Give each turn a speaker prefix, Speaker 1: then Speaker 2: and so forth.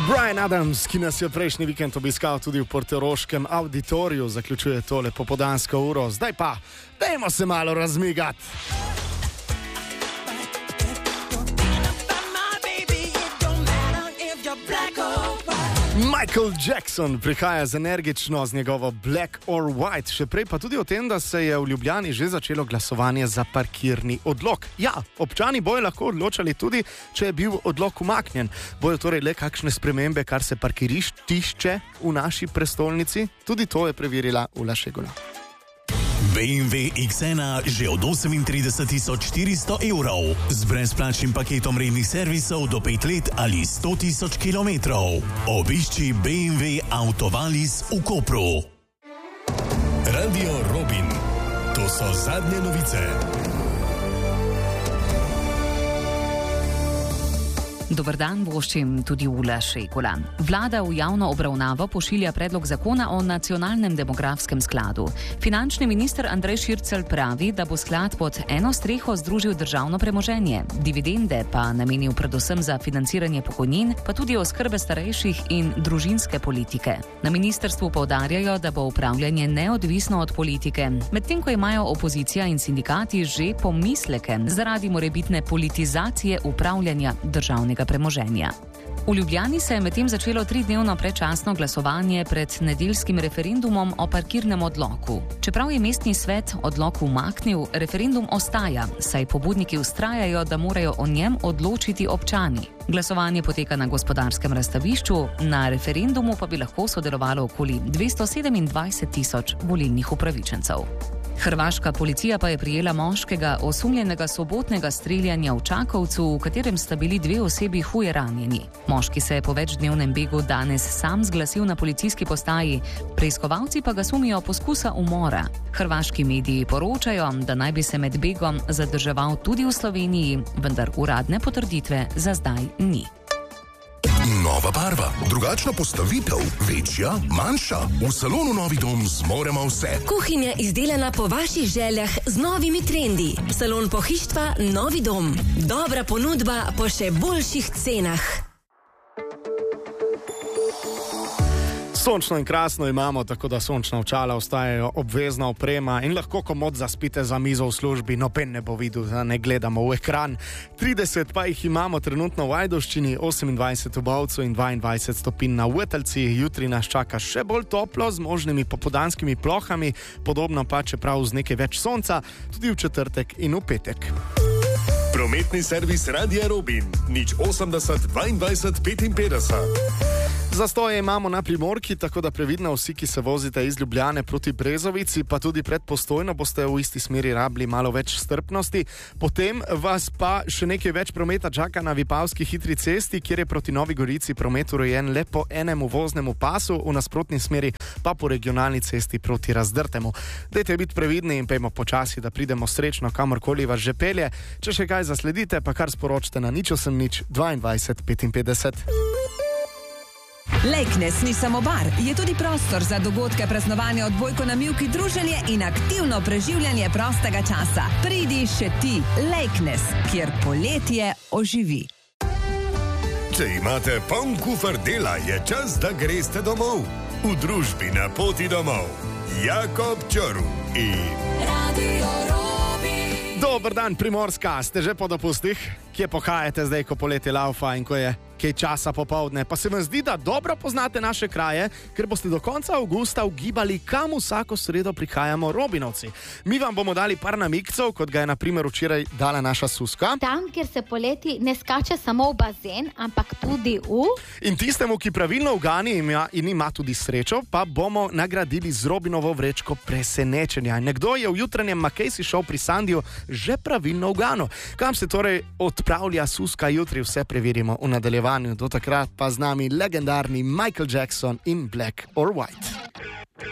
Speaker 1: Bryan Adams, ki nas je prejšnji vikend obiskal tudi v portoroškem auditoriju, zaključuje tole popoldansko uro. Zdaj pa, dajmo se malo razmigati. Michael Jackson prihaja z energično z njegovo Black or White, še prej pa tudi o tem, da se je v Ljubljani že začelo glasovanje za parkirni odlok. Ja, občani bojo lahko odločali tudi, če je bil odlok umaknjen. Bojo torej le kakšne spremembe, kar se parkirišč tiče v naši prestolnici? Tudi to je preverila Ula Šegula.
Speaker 2: BMW X1 že od 38.400 evrov z brezplačnim paketom rednih servisov do 5 let ali 100.000 kilometrov. Obišči BMW Autovalis v Kopru. Radio Robin. To so zadnje novice.
Speaker 3: Dober dan, voščim tudi Ula Šegula. Vlada v javno obravnavo pošilja predlog zakona o nacionalnem demografskem skladu. Finančni minister Andrej Šircelj pravi, da bo sklad pod eno streho združil državno premoženje, dividende pa namenil predvsem za financiranje pokojnin, pa tudi oskrbe starejših in družinske politike. Na ministrstvu poudarjajo, da bo upravljanje neodvisno od politike, medtem ko imajo opozicija in sindikati že pomisleke zaradi morebitne politizacije upravljanja državnega premoženja. V Ljubljani se je medtem začelo 3-dnevno predčasno glasovanje pred nedeljskim referendumom o parkirnem odloku. Čeprav je mestni svet odlok umaknil, referendum ostaja, saj pobudniki vztrajajo, da morajo o njem odločiti občani. Glasovanje poteka na Gospodarskem razstavišču, na referendumu pa bi lahko sodelovalo okoli 227.000 volilnih upravičencev. Hrvaška policija pa je prijela moškega osumljenega sobotnega streljanja v Čakovcu, v katerem sta bili 2 osebi huje ranjeni. Moški se je po večdnevnem begu danes sam zglasil na policijski postaji, preiskovalci pa ga sumijo poskusa umora. Hrvaški mediji poročajo, da naj bi se med begom zadrževal tudi v Sloveniji, vendar uradne potrditve za zdaj ni.
Speaker 4: Nova barva, drugačna postavitev, večja, manjša. V salonu Novi dom zmoremo vse.
Speaker 5: Kuhinja izdelana po vaših željah z novimi trendi. Salon pohištva Novi dom. Dobra ponudba po še boljših cenah.
Speaker 1: Sončno in krasno imamo, tako da sončna očala ostajajo obvezna oprema in lahko komod zaspite za mizo v službi, noben ne bo videl, da ne gledamo v ekran. 30 pa jih imamo trenutno v Ajdovščini, 28 v Bovcu in 22 stopinj na Vrteljci. Jutri nas čaka še bolj toplo z možnimi popoldanskimi plohami, podobno pa čeprav z nekaj več sonca, tudi v četrtek in v petek.
Speaker 4: Prometni servis Radia Robin, 080 22 55.
Speaker 1: Zastoje imamo na Primorki, tako da previdno vsi, ki se vozite iz Ljubljane proti Brezovici, pa tudi pred Postojno, boste v isti smeri rabili malo več strpnosti. Potem vas pa še nekaj več prometa čaka na Vipavski hitri cesti, kjer je proti Novi Gorici promet urejen le po enemu voznemu pasu, v nasprotni smeri pa po regionalni cesti proti Razdrtemu. Dajte biti previdni in pejmo počasi, da pridemo srečno kamorkoli vas že pelje. Če še kaj zasledite, pa kar sporočite na 080 22 55.
Speaker 6: Lejknes ni samo bar, je tudi prostor za dogodke, praznovanje, odbojko na mivki, druženje in aktivno preživljanje prostega časa. Pridi še ti, Lejknes, kjer poletje oživi.
Speaker 4: Če imate poln kufer dela, je čas, da greste domov. V družbi Na poti domov. Jakob Čorv in
Speaker 5: Radio Robin.
Speaker 1: Dober dan, Primorska, ste že po dopustih? Kje pohajate zdaj, ko poletje laufa in ko je kaj časa popovdne? Pa se vam zdi, da dobro poznate naše kraje, ker boste do konca avgusta ugibali, kam vsako sredo prihajamo Robinovci. Mi vam bomo dali par namigcev, kot ga je na primer včeraj dala naša Suska.
Speaker 7: Tam, kjer se poleti ne skače samo v bazen, ampak tudi v...
Speaker 1: In tistemu, ki pravilno ugani in ima tudi srečo, pa bomo nagradili z Robinovo vrečko presenečenja. Nekdo je v jutranjem Makejsi šel pri Sandiju že pravilno ugano. Kam se torej odpravlja Suska jutri, vse preverimo v nadaljevanju. Do takrat pa z nami legendarni Michael Jackson in Black or White.